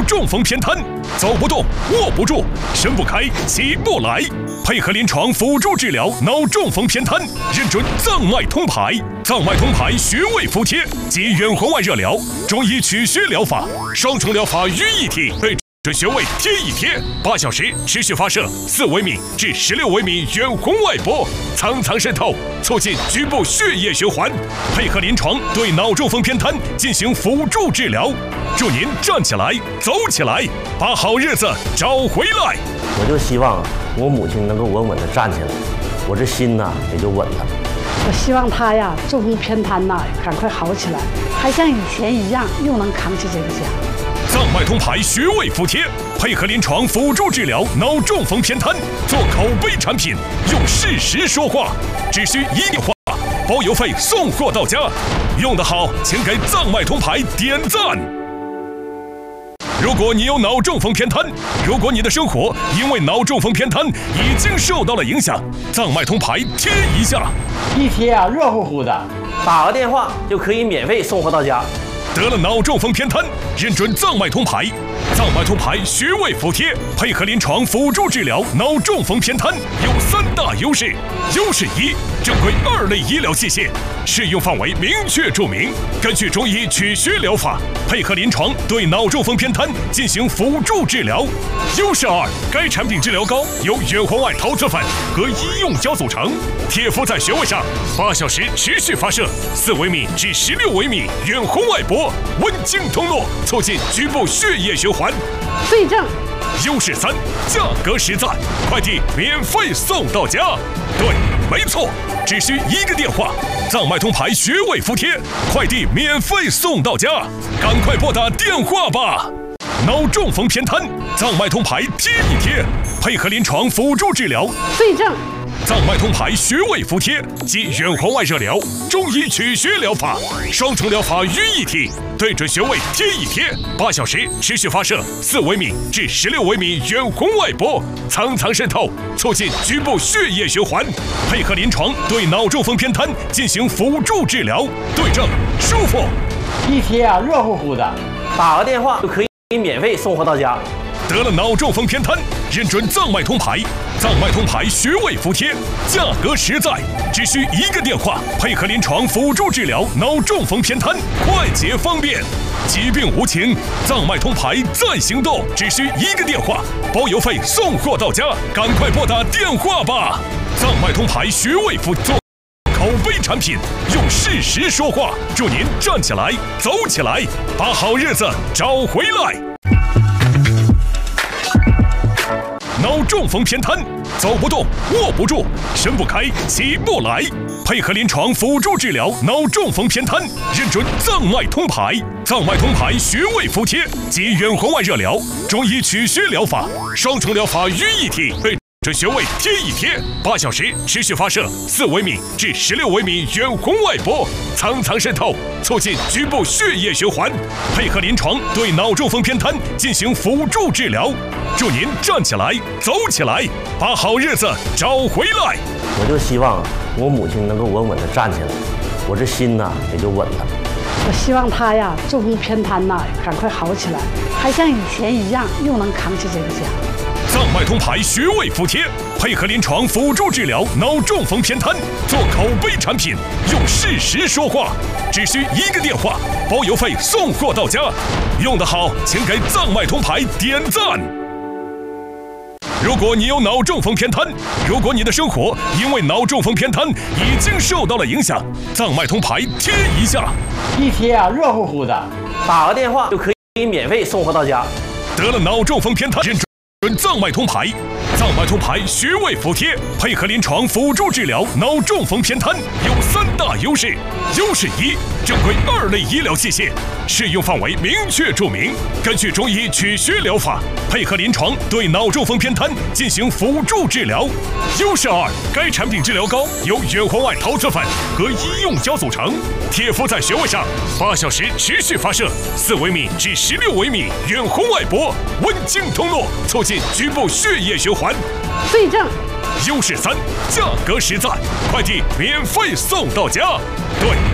中风偏瘫，走不动、握不住、伸不开、起不来，配合临床辅助治疗脑中风偏瘫，认准藏脉通排。藏脉通排穴位服帖及远红外热疗、中医取穴疗法，双重疗法于一体。对准穴位贴一贴，8小时持续发射4微米至16微米远红外波，层层渗透，促进局部血液循环。配合临床对脑中风偏瘫进行辅助治疗，祝您站起来、走起来，把好日子找回来。 我就希望我母亲能够稳稳地站起来，我这心呐也就稳了。 我希望她呀，中风偏瘫呐，赶快好起来，还像以前一样，又能扛起这个家。 藏脉通排穴位服帖，配合临床辅助治疗脑中风偏瘫，做口碑产品，用事实说话，只需1电话，包邮费送货到家。用得好，请给藏脉通排点赞。如果你有脑中风偏瘫，如果你的生活因为脑中风偏瘫已经受到了影响，藏脉通排贴一下， 一贴啊，热乎乎的，打个电话就可以免费送货到家。 得了脑中风偏瘫，认准藏脉通排。藏脉通排穴位服帖，配合临床辅助治疗脑中风偏瘫，有3大优势。优势1，正规2类医疗器械，适用范围明确注明，根据中医取穴疗法，配合临床对脑中风偏瘫进行辅助治疗。优势2，该产品治疗膏由远红外陶瓷粉和医用胶组成，贴敷在穴位上，8小时持续发射4微米至16微米远红外波，温经通络，促进局部血液循环。 对症。 优势3，价格实在，快递免费送到家。对，没错，只需1个电话，藏脉通排穴位服帖，快递免费送到家，赶快拨打电话吧。脑中风偏瘫，藏脉通排贴一贴，配合临床辅助治疗。 对症。 藏脉通排穴位服帖及远红外热疗、中医取穴疗法，双重疗法于一体，对准穴位贴一贴，8小时持续发射4微米至16微米远红外波，层层渗透，促进局部血液循环。配合临床对脑中风偏瘫进行辅助治疗，对症舒服。 一贴啊，热乎乎的，打个电话就可以免费送货到家。 得了脑中风偏瘫，认准藏脉通排。藏脉通排穴位服帖，价格实在，只需1个电话，配合临床辅助治疗脑中风偏瘫，快捷方便。疾病无情，藏脉通排在行动，只需1个电话，包邮费送货到家，赶快拨打电话吧。藏脉通排穴位服做口碑产品，用事实说话，祝您站起来、走起来，把好日子找回来。脑中风偏瘫，走不动、握不住、伸不开、起不来，配合临床辅助治疗脑中风偏瘫，认准藏脉通排。藏脉通排穴位服帖及远红外热疗、中医取穴疗法，双重疗法于一体。对准穴位贴一贴，8小时持续发射4微米至16微米远红外波，层层渗透，促进局部血液循环。配合临床对脑中风偏瘫进行辅助治疗，祝您站起来、走起来，把好日子找回来。 我就希望我母亲能够稳稳地站起来，我这心呐也就稳了。 我希望她呀，中风偏瘫呐，赶快好起来，还像以前一样，又能扛起这个家。 藏脉通排穴位服帖，配合临床辅助治疗脑中风偏瘫，做口碑产品，用事实说话，只需1个电话，包邮费送货到家。用得好，请给藏脉通排点赞。如果你有脑中风偏瘫，如果你的生活因为脑中风偏瘫已经受到了影响，藏脉通排贴一下， 一贴啊，热乎乎的，打个电话就可以免费送货到家。 得了脑中风偏瘫，认准藏脉通排。藏脉通排穴位服帖，配合临床辅助治疗脑中风偏瘫，有3大优势。优势1，正规2类医疗器械，适用范围明确注明，根据中医取穴疗法，配合临床对脑中风偏瘫进行辅助治疗。优势2，该产品治疗膏由远红外陶瓷粉和医用胶组成，贴敷在穴位上，8小时持续发射4微米至16微米远红外波，温经通络，促进局部血液循环。 对症。 优势3，价格实在，快递免费送到家。对。